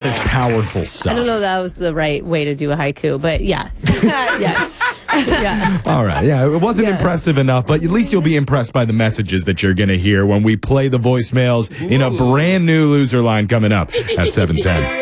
this powerful stuff. I don't know if that was the right way to do a haiku, but yeah. Yes. Yeah. All right. Yeah, it wasn't impressive enough, but at least you'll be impressed by the messages that you're going to hear when we play the voicemails in a brand new loser line coming up at 7:10.